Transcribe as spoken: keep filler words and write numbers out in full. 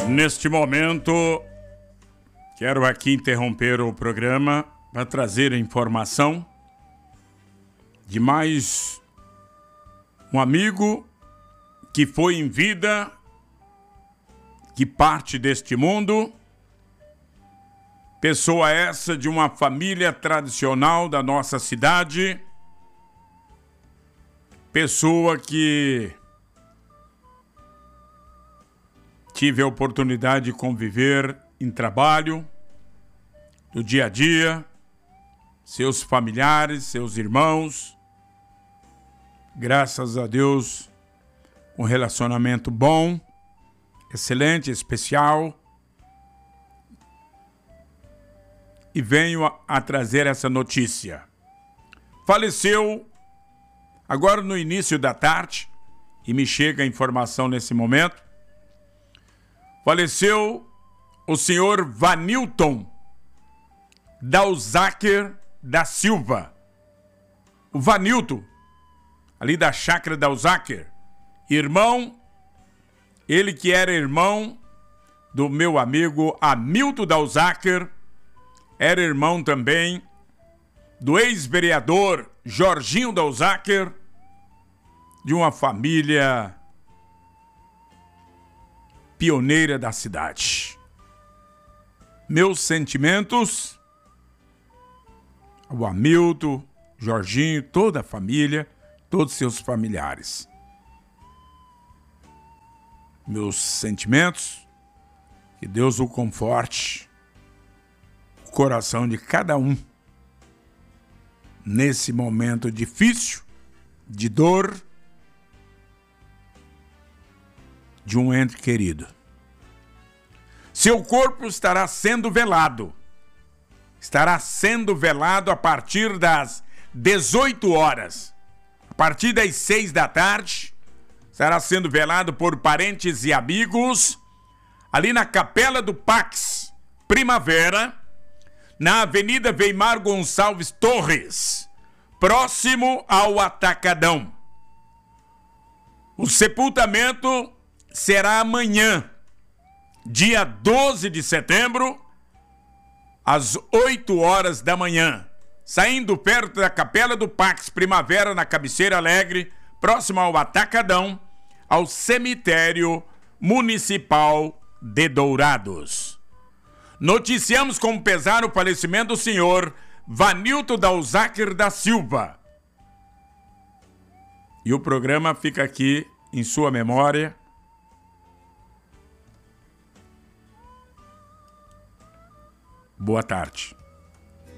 Neste momento, quero aqui interromper o programa para trazer a informação de mais um amigo que foi em vida, que parte deste mundo, pessoa essa de uma família tradicional da nossa cidade, pessoa que tive a oportunidade de conviver em trabalho, no dia a dia, seus familiares, seus irmãos. Graças a Deus, um relacionamento bom, excelente, especial. E venho a, a trazer essa notícia. Faleceu agora no início da tarde, e me chega a informação nesse momento. Faleceu o senhor Vanilton Dalzaker da Silva. O Vanilton, ali da chácara Dalzaker, irmão, ele que era irmão do meu amigo Hamilton Dalzaker, era irmão também do ex-vereador Jorginho Dalzaker, de uma família pioneira da cidade. Meus sentimentos ao Hamilton, Jorginho, toda a família, todos seus familiares. Meus sentimentos, que Deus o conforte, o coração de cada um, nesse momento difícil, de dor, de um ente querido. Seu corpo estará sendo velado. Estará sendo velado a partir das dezoito horas. A partir das seis da tarde, estará sendo velado por parentes e amigos, ali na Capela do Pax Primavera, na Avenida Weimar Gonçalves Torres, próximo ao Atacadão. O sepultamento será amanhã, dia doze de setembro, às oito horas da manhã, saindo perto da Capela do Pax Primavera, na Cabeceira Alegre, próximo ao Atacadão, ao Cemitério Municipal de Dourados. Noticiamos com pesar o falecimento do senhor Vanilton Dalzaker da Silva. E o programa fica aqui em sua memória. Boa tarde.